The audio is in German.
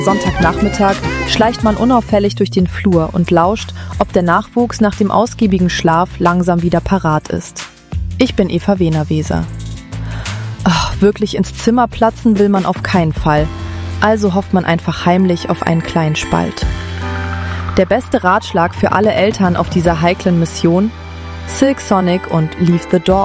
Sonntagnachmittag schleicht man unauffällig durch den Flur und lauscht, ob der Nachwuchs nach dem ausgiebigen Schlaf langsam wieder parat ist. Ich bin Eva Wehner-Weser. Ach, wirklich ins Zimmer platzen will man auf keinen Fall. Also hofft man einfach heimlich auf einen kleinen Spalt. Der beste Ratschlag für alle Eltern auf dieser heiklen Mission: Silk Sonic und Leave the Door